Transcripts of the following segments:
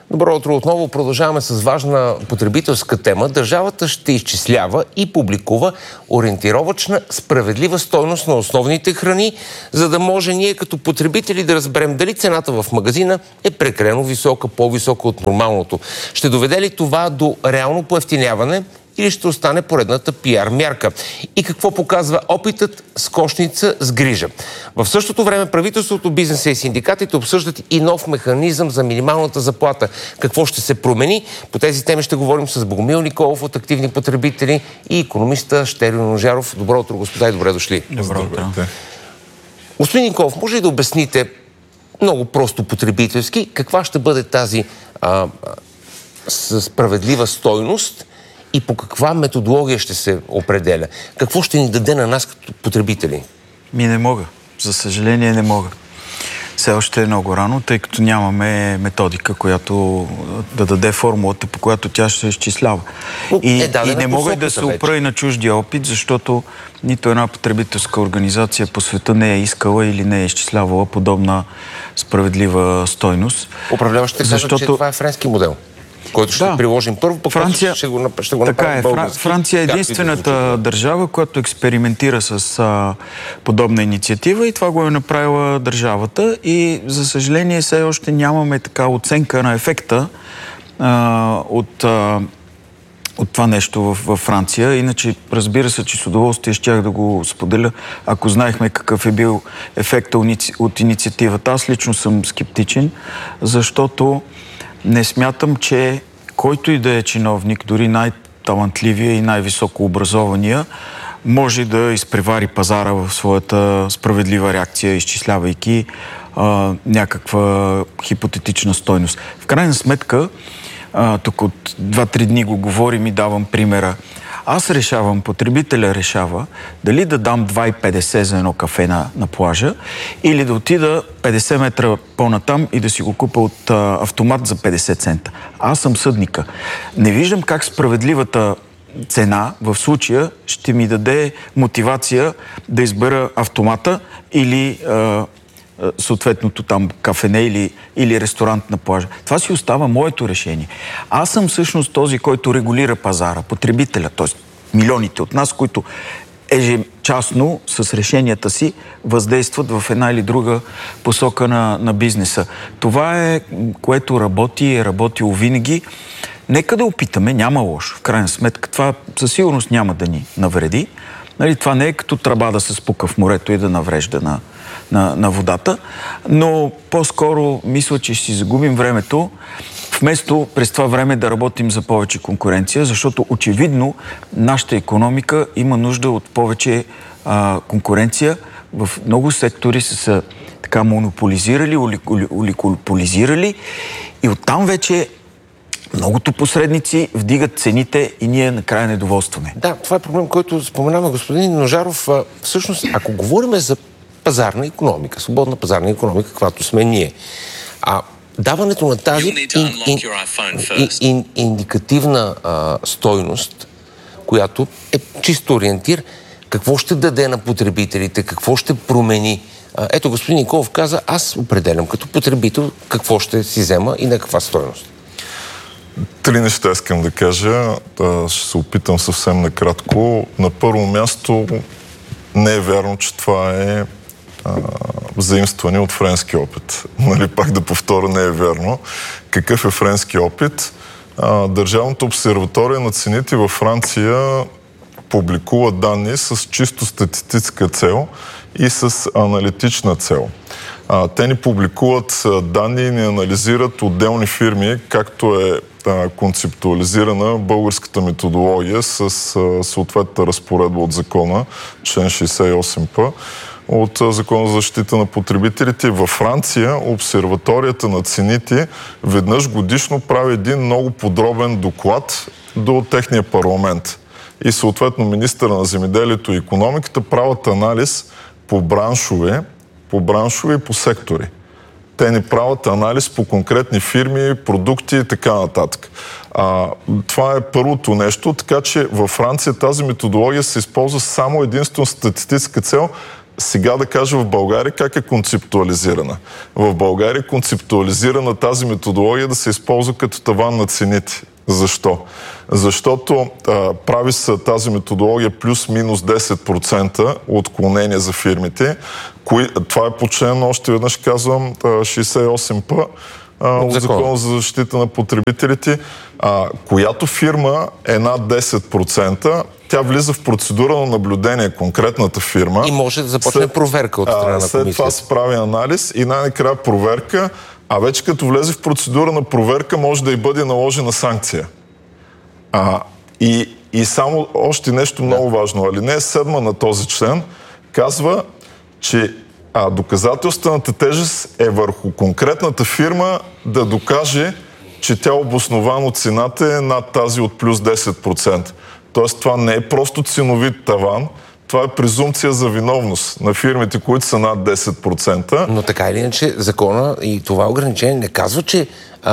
Добро утро отново. Продължаваме с важна потребителска тема. Държавата ще изчислява и публикува ориентировъчна справедлива стойност на основните храни, за да може ние като потребители да разберем дали цената в магазина е прекалено висока, по-висока от нормалното. Ще доведе ли това до реално поевтиняване или ще остане поредната пиар мярка? И какво показва опитът с кошница с грижа? В същото време правителството, бизнеса и синдикатите обсъждат и нов механизъм за минималната заплата. Какво ще се промени? По тези теми ще говорим с Богомил Николов от Активни потребители и икономиста Щерьо Ножаров. Добро утро, господа, и добре дошли. Добро утро. Господин Николов, може ли да обясните много просто потребителски каква ще бъде тази справедлива стойност и по каква методология ще се определя? Какво ще ни даде на нас като потребители? Не мога. За съжаление не мога. Все още е много рано, тъй като нямаме методика, която да даде формулата, по която тя ще се изчислява. И не мога да се опра и на чуждия опит, защото нито една потребителска организация по света не е искала или не е изчислявала подобна справедлива стойност. Управляващите кажат, че това е френски модел, който ще приложим първо, пък Франция, ще го направим български. Франция е единствената държава, която експериментира с подобна инициатива и това го е направила държавата. И, за съжаление, все още нямаме така оценка на ефекта от това нещо във Франция. Иначе, разбира се, че с удоволствие щях да го споделя, ако знаехме какъв е бил ефектът от инициативата. Аз лично съм скептичен, защото не смятам, че който и да е чиновник, дори най-талантливия и най-високо образования, може да изпревари пазара в своята справедлива реакция, изчислявайки някаква хипотетична стойност. В крайна сметка, тук от 2-3 дни го говорим и давам примера. Аз решавам, потребителя решава дали да дам 2,50 за едно кафе на плажа или да отида 50 метра по-натам и да си го купа от автомат за 50 цента. Аз съм съдника. Не виждам как справедливата цена в случая ще ми даде мотивация да избера автомата или съответното там кафене или ресторант на плажа. Това си остава моето решение. Аз съм всъщност този, който регулира пазара, потребителя, т.е. милионите от нас, които ежечасно с решенията си въздействат в една или друга посока на бизнеса. Това е, което работи, е работило винаги. Нека да опитаме, няма лошо. В крайна сметка това със сигурност няма да ни навреди. Нали, това не е като тръба да се спука в морето и да наврежда на водата, но по-скоро мисля, че ще си загубим времето, вместо през това време да работим за повече конкуренция, защото очевидно нашата икономика има нужда от повече конкуренция. В много сектори са така монополизирали, олигополизирали и оттам вече многото посредници вдигат цените и ние накрая недоволстваме. Да, това е проблем, който споменава господин Ножаров. Всъщност, ако говорим за пазарна икономика, свободна пазарна икономика, каквато сме ние, даването на тази индикативна стойност, която е чисто ориентир, какво ще даде на потребителите, какво ще промени. Ето, господин Николов каза, аз определям като потребител какво ще си взема и на каква стойност. 3 неща искам да кажа. Ще се опитам съвсем накратко. На първо място, не е вярно, че това е заимстване от френски опит. Нали, пак да повторя, не е вярно. Какъв е френски опит? Държавната обсерватория на цените във Франция публикува данни с чисто статистическа цел и с аналитична цел. Те ни публикуват данни и ни анализират отделни фирми, както е концептуализирана българската методология с съответната разпоредба от закона, член 68П, от Закона за защита на потребителите. Във Франция обсерваторията на цените веднъж годишно прави един много подробен доклад до техния парламент. И съответно министъра на земеделието и икономиката правят анализ по браншове и по сектори. Те ни правят анализ по конкретни фирми, продукти и така нататък. Това е първото нещо, така че във Франция тази методология се използва само единствено статистическа цел, сега да кажа в България как е концептуализирана. В България е концептуализирана тази методология да се използва като таван на цените. Защо? Защото прави се тази методология плюс-минус 10% отклонение за фирмите. Това е по член, още веднъж казвам, 68П от Закона за защита на потребителите. Която фирма е над 10%, тя влиза в процедура на наблюдение, конкретната фирма. И може да започне проверка от страна на комисията. След това се прави анализ и най-накрая проверка, а вече като влезе в процедура на проверка, може да й бъде наложена санкция. И само още нещо много важно. Алинея 7 на този член казва, че доказателствената тежест е върху конкретната фирма да докаже, че тя обосновано цената е над тази от плюс 10%. Тоест това не е просто ценовит таван, това е презумпция за виновност на фирмите, които са над 10%. Но така или иначе закона и това ограничение не казва, че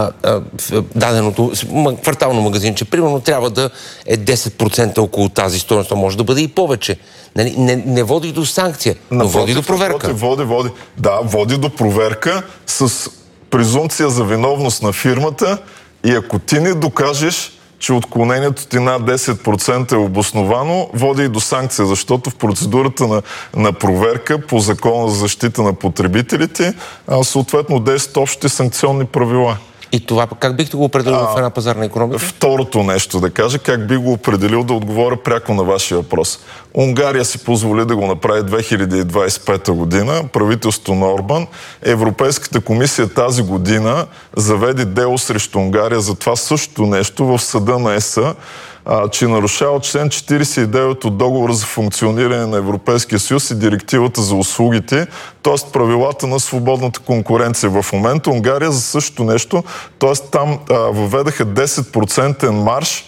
даденото квартално магазинче, примерно, трябва да е 10% около тази стойност, то може да бъде и повече. Не води до санкция, но води до проверка. Води. Да, води до проверка с презумпция за виновност на фирмата и ако ти не докажеш, че отклонението ти над 10% е обосновано, води и до санкция, защото в процедурата на проверка по Закона за защита на потребителите съответно действат общите санкционни правила. И това как бихте го определил в една пазарна икономика? Второто нещо да кажа, как би го определил, да отговоря пряко на вашия въпрос. Унгария си позволи да го направи 2025 година, правителството на Орбан. Европейската комисия тази година заведе дело срещу Унгария за това същото нещо в съда на ЕС-а, че нарушава член 49 от договора за функциониране на Европейския съюз и директивата за услугите, т.е. правилата на свободната конкуренция. В момента Унгария за същото нещо, т.е. там въведаха 10% марж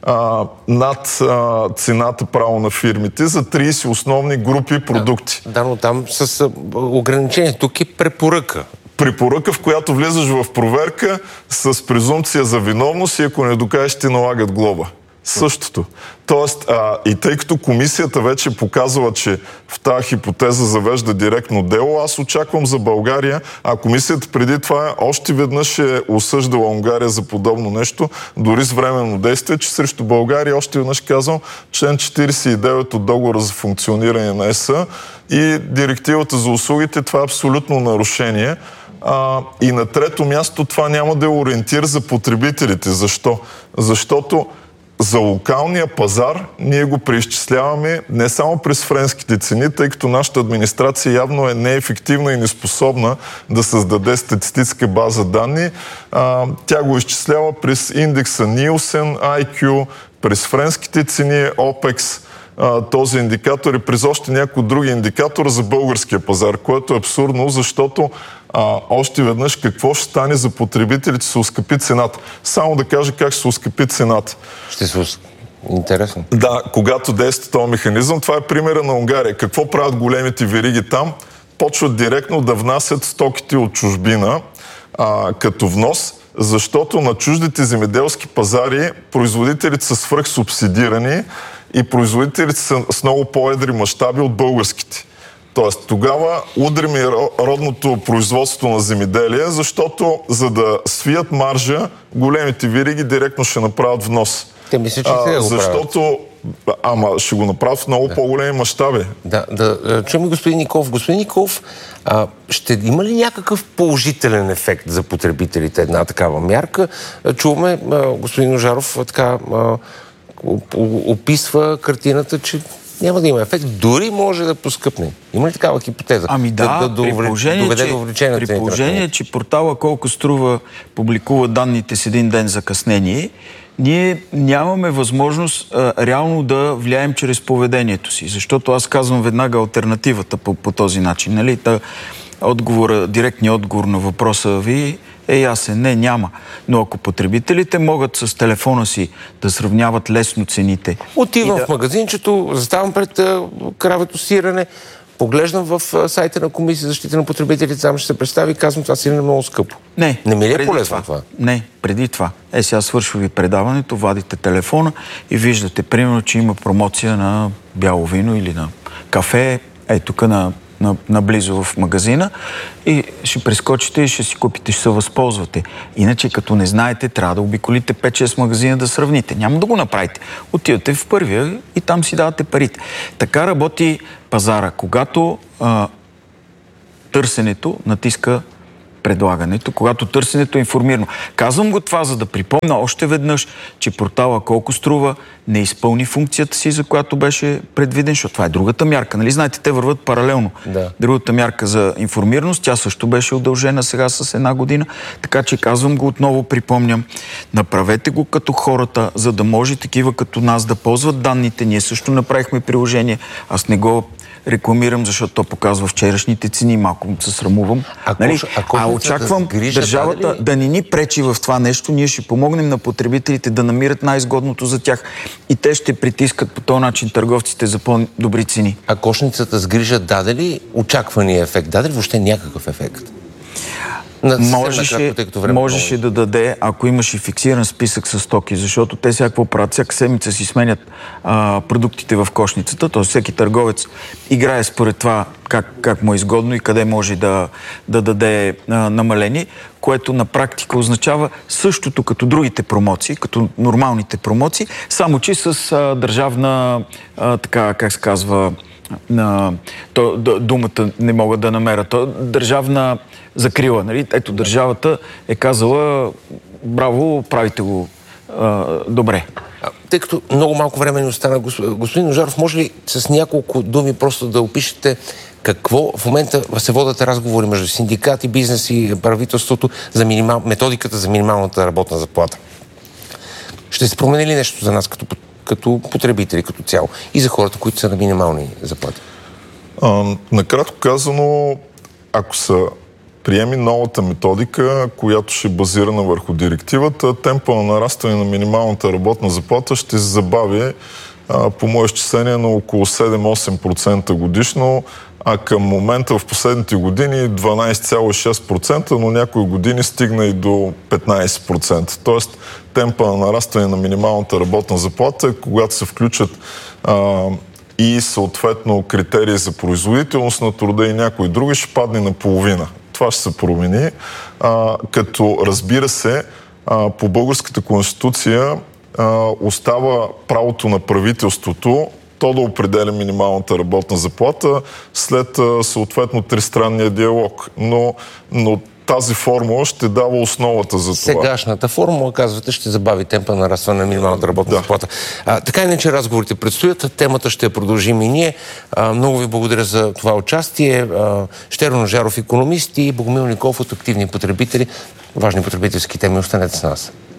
над цената право на фирмите за 30 основни групи продукти. Да, но там с ограничение. Тук е препоръка. Препоръка, в която влизаш в проверка с презумпция за виновност и ако не докажеш, ти налагат глоба. Същото. Тоест, и тъй като комисията вече показва, че в тази хипотеза завежда директно дело, аз очаквам за България, а комисията преди това още веднъж е осъждала Унгария за подобно нещо, дори с временно действие, че срещу България още веднъж казвам член 49 от договора за функциониране на ЕС и директивата за услугите, това е абсолютно нарушение. И на трето място това няма да е ориентир за потребителите. Защо? Защото за локалния пазар ние го преизчисляваме не само през френските цени, тъй като нашата администрация явно е неефективна и неспособна да създаде статистическа база данни. Тя го изчислява през индекса Nielsen, IQ, през френските цени, OPEX, този индикатор и през още някои други индикатора за българския пазар, което е абсурдно, защото още веднъж какво ще стане за потребителите, се оскъпи цената. Само да кажа как се оскъпи цената. Ще се интересно. Да, когато действа този механизъм, това е примера на Унгария. Какво правят големите вериги там? Почват директно да внасят стоките от чужбина като внос, защото на чуждите земеделски пазари производителите са свръхсубсидирани и производителите са с много по-едри мащаби от българските. Тоест, тогава удрим и родното производство на земеделие, защото за да свият маржа, големите вериги директно ще направят внос. Те мисля, че сега го защото ще го направят в много по-големи мащаби. Да, чуем господин Николов. Господин Николов, ще има ли някакъв положителен ефект за потребителите една такава мярка? Чуваме, господин Ожаров така описва картината, че няма да има ефект, дори може да поскъпне. Има ли такава хипотеза? При положение, че портала Колко струва публикува данните с един ден закъснение, ние нямаме възможност реално да влияем чрез поведението си. Защото аз казвам веднага алтернативата по този начин. Нали? Директният отговор на въпроса ви е ясен. Не, няма. Но ако потребителите могат с телефона си да сравняват лесно цените... Отивам в магазинчето, заставам пред кравето сирене, поглеждам в сайта на Комисия за защита на потребителите, там ще се представи и казвам, това сирене е много скъпо. Не ми ли е полезно това? Не, преди това. Сега свършва ви предаването, вадите телефона и виждате, примерно, че има промоция на бяло вино или на кафе, тук на наблизо в магазина и ще прескочите и ще си купите, ще се възползвате. Иначе, като не знаете, трябва да обиколите 5-6 магазина да сравните. Няма да го направите. Отивате в първия и там си давате парите. Така работи пазара. Когато търсенето натиска предлагането, когато търсенето е информирано. Казвам го това, за да припомня още веднъж, че портала Колко струва не изпълни функцията си, за която беше предвиден, защото това е другата мярка. Нали знаете, те върват паралелно. Да. Другата мярка за информираност, тя също беше удължена сега с 1 година, така че казвам го отново, припомням. Направете го като хората, за да може такива като нас да ползват данните. Ние също направихме приложение. Аз не го рекламирам, защото то показва вчерашните цени, малко се срамувам. Очаквам държавата да не ни пречи в това нещо. Ние ще помогнем на потребителите да намират най-изгодното за тях. И те ще притискат по този начин търговците за по-добри цени. А кошницата с грижа даде ли очаквания ефект? Даде ли въобще някакъв ефект? Можеше да даде, ако имаше фиксиран списък с стоки, защото те всяко правят, всяка седмица си сменят продуктите в кошницата, т.е. всеки търговец играе според това как му е изгодно и къде може да даде намаление, което на практика означава същото като другите промоции, като нормалните промоции, само че с държавна, така как се казва, думата не мога да намеря. Държавна закрила. Нали? Ето, държавата е казала, браво, правите го добре. Тъй като много малко време ни остана, господин Ожаров, може ли с няколко думи просто да опишете какво в момента се водят разговори между синдикати, бизнес и правителството за методиката за минималната работна заплата? Ще се промени ли нещо за нас като потребители, като цяло и за хората, които са на минимални заплати? Накратко казано, ако са приеми новата методика, която ще е базирана върху директивата, темпа на нарастване на минималната работна заплата ще се забави по мое изчисление на около 7-8% годишно, а към момента в последните години 12,6%, но някои години стигна и до 15%. Тоест темпа на нарастване на минималната работна заплата, когато се включат и съответно критерии за производителност на труда и някои други, ще падне на половина. Това ще се промени, като разбира се, по българската конституция остава правото на правителството то да определя минималната работна заплата след съответно тристранния диалог. Но тази формула ще дава основата за това. Сегашната формула, казвате, ще забави темпа на нарастване на минималната работна заплата. Така иначе разговорите предстоят, темата ще продължим и ние. Много ви благодаря за това участие. Щерон Ожаров, икономист, и Богомил Николов от Активни потребители. Важни потребителски теми. Останете с нас.